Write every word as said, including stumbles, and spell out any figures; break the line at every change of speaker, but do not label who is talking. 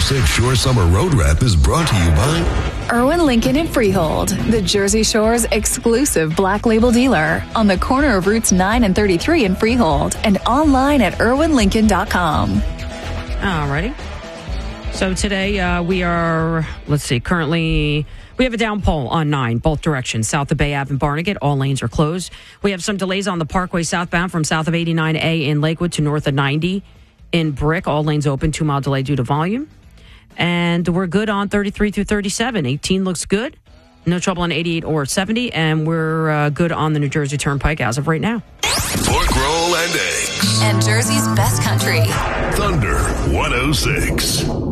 six Shore Summer Road Wrap is brought to you by
Irwin Lincoln in Freehold, the Jersey Shore's exclusive black label dealer on the corner of Routes nine and thirty-three in Freehold and online at irwin lincoln dot com.
Alrighty. So today uh, we are, let's see, currently we have a downpoll on nine, both directions, south of Bay Ave and Barnegat. All lanes are closed. We have some delays on the Parkway southbound from south of eighty-nine A in Lakewood to north of ninety in Brick. All lanes open, two-mile delay due to volume. And we're good on thirty-three through thirty-seven. eighteen looks good. No trouble on eighty-eight or seventy. And we're uh, good on the New Jersey Turnpike as of right now.
Pork roll and eggs.
And Jersey's best country.
Thunder one oh six.